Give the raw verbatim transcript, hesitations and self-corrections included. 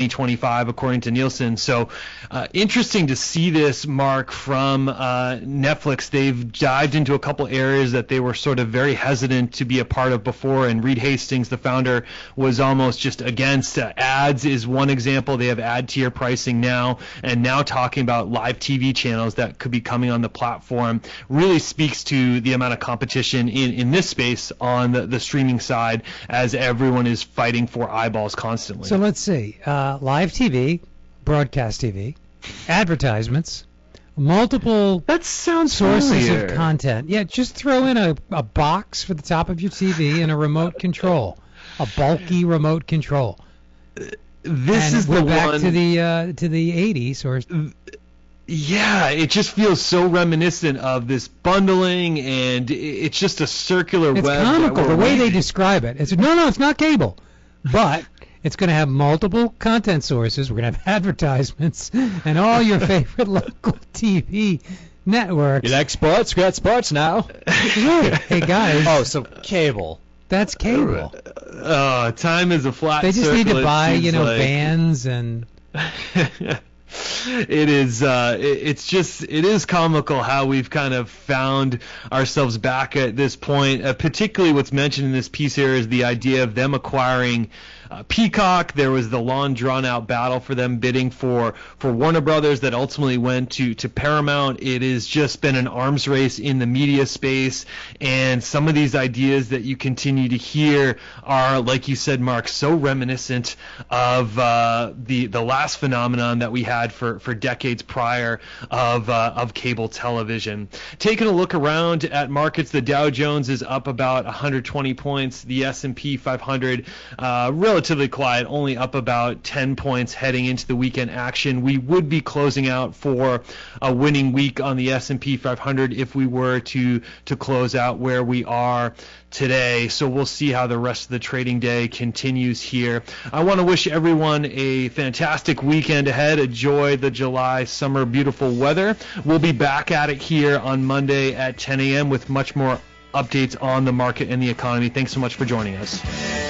twenty-five, according to Nielsen. So uh, interesting to see this, Mark, from uh, Netflix. They've dived into a couple areas that they were sort of very hesitant to be a part of before, and Reed Hastings, the founder, was almost just against. Uh, ads is one example. They have ad tier pricing now, and now talking about live T V channels that could be coming on the platform really speaks to the amount of competition in, in this space on the, the streaming side, as everyone is fighting for eyeballs constantly. So let's see. Uh, live T V, broadcast T V, advertisements, multiple that sounds sources familiar. of content. Yeah, just throw in a, a box for the top of your T V and a remote control, a bulky remote control. This and is we're the back one to the uh, to the eighties or. Yeah, it just feels so reminiscent of this bundling, and it's just a circular it's web. It's comical the way waiting. they describe it. It's no, no, it's not cable, but it's going to have multiple content sources. We're going to have advertisements and all your favorite local T V networks. You like sports? We got sports now. Hey guys. Oh, so cable. That's cable. Uh, time is a flat They just circle, need to buy, you know, like. bands and. It is uh it, it's just it is comical how we've kind of found ourselves back at this point. Uh, particularly what's mentioned in this piece here is the idea of them acquiring uh, Peacock. There was the long drawn out battle for them bidding for for Warner Brothers that ultimately went to to Paramount. It has just been an arms race in the media space, and some of these ideas that you continue to hear are, like you said, Mark, so reminiscent of uh the the last phenomenon that we had for for decades prior of uh, of cable television. Taking a look around at markets, the Dow Jones is up about one hundred twenty points. The S and P five hundred uh, relatively quiet, only up about ten points heading into the weekend action. We would be closing out for a winning week on the S and P five hundred if we were to to close out where we are today. So we'll see how the rest of the trading day continues here. I want to wish everyone a fantastic weekend ahead. Enjoy the July summer beautiful weather. We'll be back at it here on Monday at ten a.m. with much more updates on the market and the economy. Thanks so much for joining us.